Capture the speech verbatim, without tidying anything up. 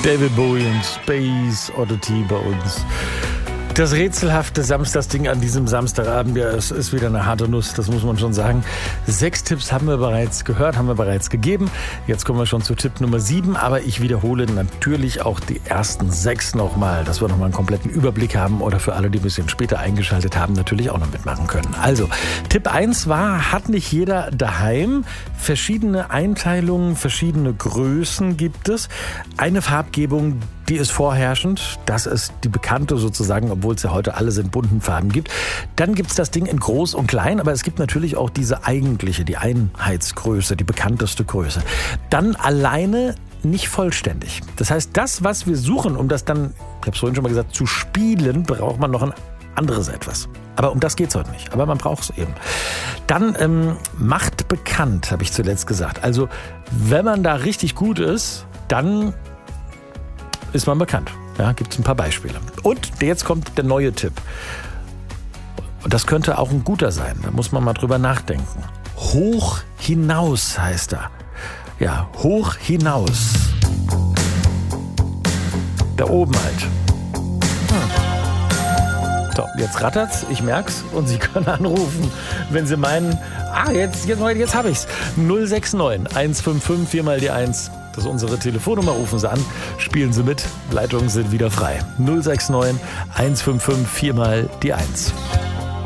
David Bowie und Space Oddity bei uns. Das rätselhafte Samstagsding an diesem Samstagabend, ja, es ist wieder eine harte Nuss, das muss man schon sagen. Sechs Tipps haben wir bereits gehört, haben wir bereits gegeben. Jetzt kommen wir schon zu Tipp Nummer sieben, aber ich wiederhole natürlich auch die ersten sechs nochmal, dass wir nochmal einen kompletten Überblick haben oder für alle, die ein bisschen später eingeschaltet haben, natürlich auch noch mitmachen können. Also, Tipp eins war, hat nicht jeder daheim. Verschiedene Einteilungen, verschiedene Größen gibt es. Eine Farbgebung, die ist vorherrschend. Das ist die bekannte sozusagen, obwohl es ja heute alles in bunten Farben gibt. Dann gibt es das Ding in groß und klein, aber es gibt natürlich auch diese eigentliche, die Einheitsgröße, die bekannteste Größe. Dann alleine nicht vollständig. Das heißt, das, was wir suchen, um das dann, ich habe es vorhin schon mal gesagt, zu spielen, braucht man noch ein anderes etwas. Aber um das geht's heute nicht. Aber man braucht es eben. Dann ähm, macht bekannt, habe ich zuletzt gesagt. Also, wenn man da richtig gut ist, dann ist man bekannt. Ja, gibt es ein paar Beispiele. Und jetzt kommt der neue Tipp. Und das könnte auch ein guter sein. Da muss man mal drüber nachdenken. Hoch hinaus heißt er. Ja, hoch hinaus. Da oben halt. Hm. So, jetzt rattert's, ich merk's und Sie können anrufen, wenn Sie meinen, ah, jetzt, jetzt, jetzt habe ich's. null sechs neun eins fünf fünf vier mal die eins. Das ist unsere Telefonnummer, rufen Sie an, spielen Sie mit, Leitungen sind wieder frei. null sechs neun eins fünf fünf vier mal die eins.